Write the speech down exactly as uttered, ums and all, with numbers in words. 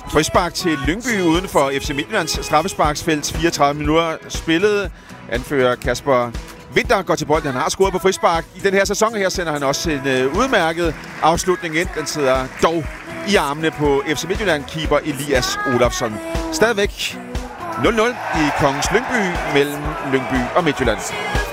Frispark til Lyngby uden for F C Midtjyllands straffesparksfelt. fireogtredive minutter spillet. Anfører Kasper Winther går til bolden. Han har scoret på frispark. I den her sæson her sender han også en øh, udmærket afslutning ind. Den sidder dog i armene på F C Midtjylland-keeper Elias Olafsson. Stadigvæk nul nul i Kongens Lyngby mellem Lyngby og Midtjylland.